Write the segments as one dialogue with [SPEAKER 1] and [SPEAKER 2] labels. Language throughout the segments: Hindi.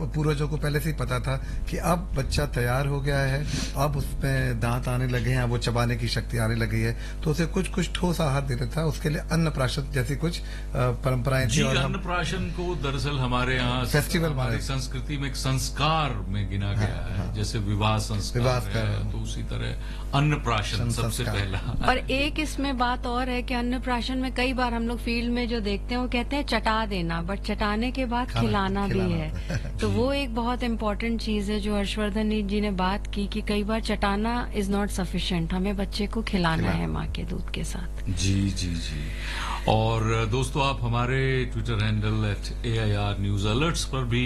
[SPEAKER 1] पूर्वजों को पहले से ही पता था कि अब बच्चा तैयार हो गया है, अब उसमें दांत आने लगे हैं, अब वो चबाने की शक्ति आने लगी है, तो उसे कुछ कुछ ठोस आहार देना था। उसके लिए अन्नप्राशन जैसी कुछ परंपराएं थी। और
[SPEAKER 2] अन्नप्राशन को दरअसल हमारे यहाँ
[SPEAKER 1] फेस्टिवल,
[SPEAKER 2] हमारी संस्कृति में एक संस्कार में गिना गया है। जैसे विवाह संस्कार है, तो उसी तरह अन्नप्राशन सबसे पहला।
[SPEAKER 3] और एक इसमें बात और है कि अन्नप्राशन में कई बार हम लोग फील्ड में जो देखते हैं वो कहते हैं चटा देना, बट चटाने के बाद खिलाना भी है। तो वो एक बहुत इम्पोर्टेंट चीज है जो हर्षवर्धन जी ने बात की कि कई बार चटाना इज नॉट सफिशिएंट, हमें बच्चे को खिलाना है माँ के दूध के साथ।
[SPEAKER 2] जी जी जी। और दोस्तों, आप हमारे Twitter handle @AIR news alerts पर भी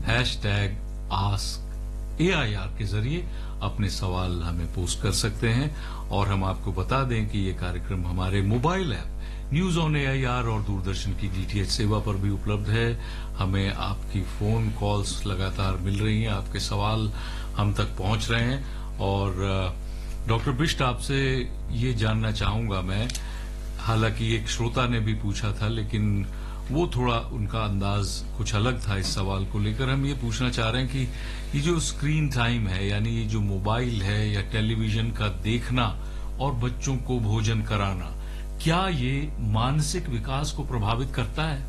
[SPEAKER 2] #AskAIR के जरिए अपने सवाल हमें पोस्ट कर सकते हैं। और हम आपको बता दें कि ये कार्यक्रम हमारे mobile app news on AIR और दूरदर्शन की DTH सेवा पर भी उपलब्ध है। हमें आपकी फोन कॉल्स लगातार मिल रही हैं, आपके सवाल हम तक पहुंच रहे हैं। और डॉक्टर बिष्ट, आपसे ये जानना चाहूंगा मैं, हालांकि एक श्रोता ने भी पूछा था लेकिन वो थोड़ा उनका अंदाज कुछ अलग था इस सवाल को लेकर। हम ये पूछना चाह रहे हैं कि ये जो स्क्रीन टाइम है, यानी ये जो मोबाइल है या टेलीविजन का देखना और बच्चों को भोजन कराना, क्या ये मानसिक विकास को प्रभावित करता है?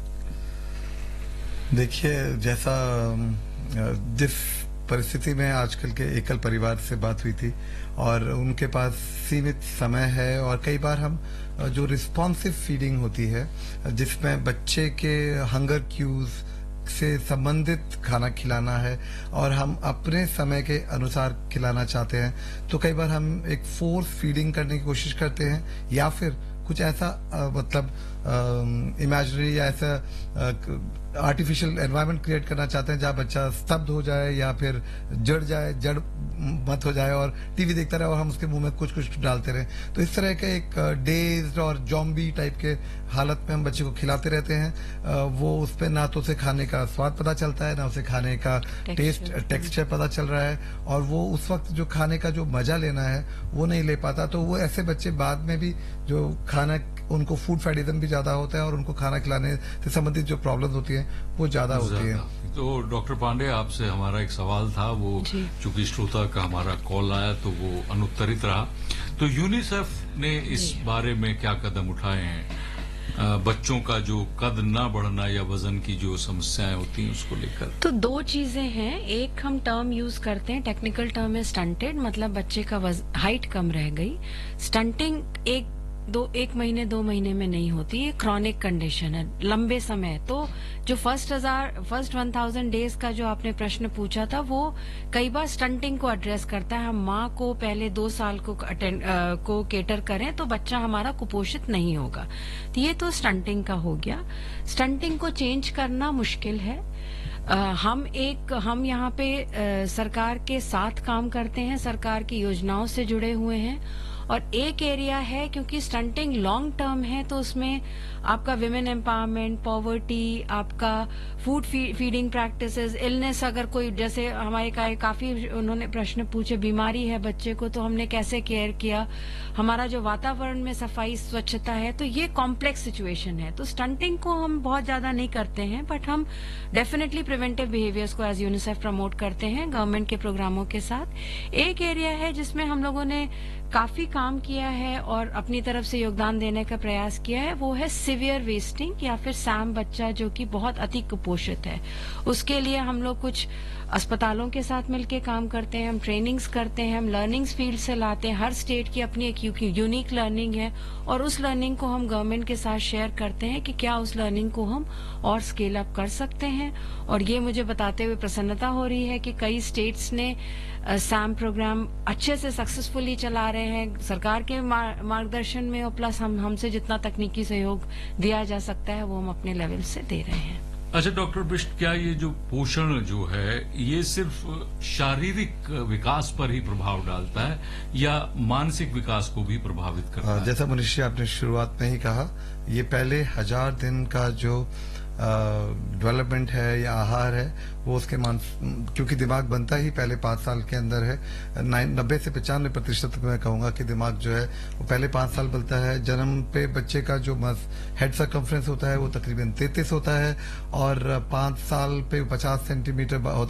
[SPEAKER 1] देखिए, जैसा जिस परिस्थिति में आजकल के एकल परिवार से बात हुई थी और उनके पास सीमित समय है, और कई बार हम जो रिस्पॉन्सिव फीडिंग होती है जिसमें बच्चे के हंगर क्यूज से संबंधित खाना खिलाना है और हम अपने समय के अनुसार खिलाना चाहते हैं, तो कई बार हम एक फोर्स फीडिंग करने की कोशिश करते हैं या फिर कुछ ऐसा मतलब इमेजिनरी या ऐसा आर्टिफिशियल एनवायरनमेंट क्रिएट करना चाहते हैं जहां बच्चा स्तब्ध हो जाए या फिर जड़ मत हो जाए और टीवी देखता रहे और हम उसके मुंह में कुछ कुछ डालते रहे। तो इस तरह के एक डेज्ड और जॉम्बी टाइप के हालत में हम बच्चे को खिलाते रहते हैं। वो उस पर ना तो उसे खाने का स्वाद पता चलता है, ना उसे खाने का टेक्सचर पता चल रहा है, और वो उस वक्त जो खाने का जो मजा लेना है वो नहीं ले पाता। तो वो ऐसे बच्चे बाद में भी जो खाना, उनको फूड फैडिज्म भी ज्यादा होता है और उनको खाना खिलाने से संबंधित जो प्रॉब्लम्स होती हैं वो ज्यादा होती है।
[SPEAKER 2] तो डॉक्टर पांडे, आपसे हमारा एक सवाल था, वो चूंकि श्रोता का हमारा कॉल आया तो वो अनुत्तरित रहा। तो यूनिसेफ ने इस बारे में क्या कदम उठाए हैं, बच्चों का जो कद ना बढ़ना या वजन की जो समस्याएं होती हैं उसको लेकर?
[SPEAKER 3] तो दो चीजें हैं। एक हम टर्म यूज करते हैं, टेक्निकल टर्म है स्टंटेड, मतलब बच्चे का हाइट कम रह गई। स्टंटिंग एक महीने 2 महीने में नहीं होती, ये क्रॉनिक कंडीशन है, लंबे समय। तो जो फर्स्ट 1000 डेज का जो आपने प्रश्न पूछा था वो कई बार स्टंटिंग को एड्रेस करता है। हम माँ को पहले 2 साल को केटर करें तो बच्चा हमारा कुपोषित नहीं होगा। तो ये तो स्टंटिंग का हो गया। स्टंटिंग को चेंज करना मुश्किल है। हम यहाँ पे सरकार के साथ काम करते हैं, सरकार की योजनाओं से जुड़े हुए हैं। और एक एरिया है, क्योंकि स्टंटिंग लॉन्ग टर्म है तो उसमें आपका विमेन एम्पावरमेंट, पॉवर्टी, आपका फूड फीडिंग प्रैक्टिसेस, इलनेस, अगर कोई जैसे हमारे काफी उन्होंने प्रश्न पूछे, बीमारी है बच्चे को तो हमने कैसे केयर किया, हमारा जो वातावरण में सफाई स्वच्छता है, तो ये कॉम्प्लेक्स सिचुएशन है। तो स्टंटिंग को हम बहुत ज्यादा नहीं करते हैं, बट हम डेफिनेटली प्रिवेंटिव बिहेवियर्स को एज यूनिसेफ प्रमोट करते हैं गवर्नमेंट के प्रोग्रामों के साथ। एक एरिया है जिसमें हम लोगों ने काफी काम किया है और अपनी तरफ से योगदान देने का प्रयास किया है, वो है सिवियर वेस्टिंग या फिर सैम बच्चा जो कि बहुत अति कुपोषित है। उसके लिए हम लोग कुछ अस्पतालों के साथ मिलकर काम करते हैं, हम ट्रेनिंग्स करते हैं, हम लर्निंग्स फील्ड से लाते हैं। हर स्टेट की अपनी एक यूनिक लर्निंग है और उस लर्निंग को हम गवर्नमेंट के साथ शेयर करते हैं कि क्या उस लर्निंग को हम और स्केल अप कर सकते हैं। और ये मुझे बताते हुए प्रसन्नता हो रही है कि कई स्टेट्स ने सैम प्रोग्राम अच्छे से सक्सेसफुली चला रहे हैं सरकार के मार्गदर्शन में, और प्लस हमसे जितना तकनीकी सहयोग दिया जा सकता है वो हम अपने लेवल से दे रहे हैं।
[SPEAKER 2] अच्छा डॉक्टर बिष्ट, क्या ये जो पोषण जो है ये सिर्फ शारीरिक विकास पर ही प्रभाव डालता है या मानसिक विकास को भी प्रभावित करता है?
[SPEAKER 1] जैसा मनुष्य आपने शुरुआत में ही कहा, ये पहले 1000 दिन का जो डेवलपमेंट है या आहार है वो उसके क्योंकि दिमाग बनता ही पहले 5 साल के अंदर है, 90 से 95% मैं कहूंगा कि दिमाग जो है वो पहले 5 साल बनता है। जन्म पे बच्चे का जो हेड सर्कमफ्रेंस होता है वो तकरीबन 33 होता है और 5 साल पे 50 सेंटीमीटर होता